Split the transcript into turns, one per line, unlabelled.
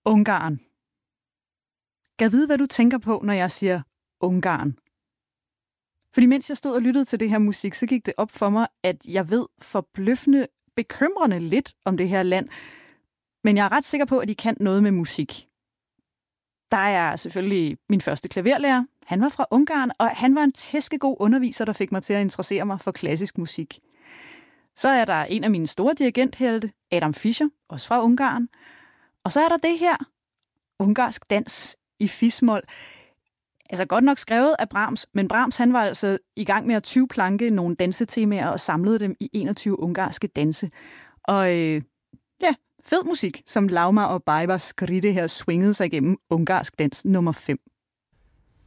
Ungarn. Gad vide, hvad du tænker på, når jeg siger Ungarn. Fordi mens jeg stod og lyttede til det her musik, så gik det op for mig, at jeg ved forbløffende, bekymrende lidt om det her land. Men jeg er ret sikker på, at de kan noget med musik. Der er selvfølgelig min første klaverlærer. Han var fra Ungarn, og han var en tæskegod underviser, der fik mig til at interessere mig for klassisk musik. Så er der en af mine store dirigenthelte, Adam Fischer, også fra Ungarn. Og så er der det her, ungarsk dans i fis-mol. Altså godt nok skrevet af Brahms, men Brahms han var altså i gang med at 20-planke nogle dansetemaer og samlede dem i 21 ungarske danse. Og fed musik, som Lauma og Bajba Skride her swingede sig igennem ungarsk dans nummer 5.